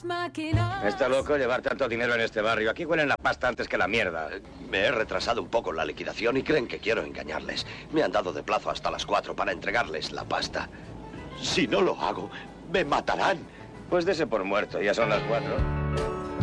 Está loco llevar tanto dinero en este barrio. Aquí huelen la pasta antes que la mierda. Me he retrasado un poco en la liquidación y creen que quiero engañarles. Me han dado de plazo hasta las 4 para entregarles la pasta. Si no lo hago, me matarán. Pues dese por muerto, ya son las 4.